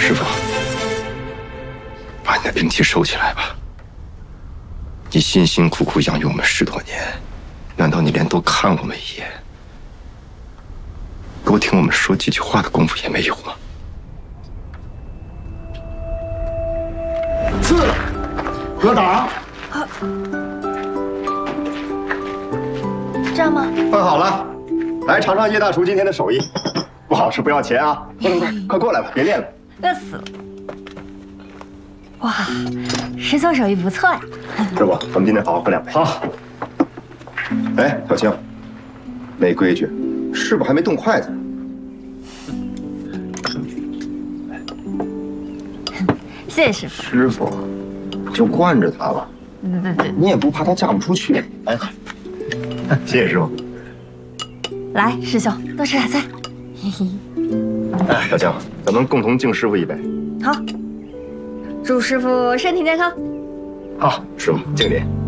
师傅，把你的兵器收起来吧。你辛辛苦苦养育我们10多年，难道你连多看我们一眼，多听我们说几句话的功夫也没有吗？ 刺，格挡。 这样吗？ 换好了，来尝尝叶大厨今天的手艺，不好吃不要钱啊！快过来吧，别练了。 饿死了！哇，师兄手艺不错呀。 师傅，咱们今天好好喝2杯。好。哎，小青，没规矩，师傅还没动筷子呢。 谢谢师傅。 师傅，就惯着他了。你也不怕他嫁不出去？哎，谢谢师傅。 来，师兄多吃点菜。嘿嘿。 哎，小青，咱们共同敬师傅一杯。 好，祝师傅身体健康。 好，师傅敬您。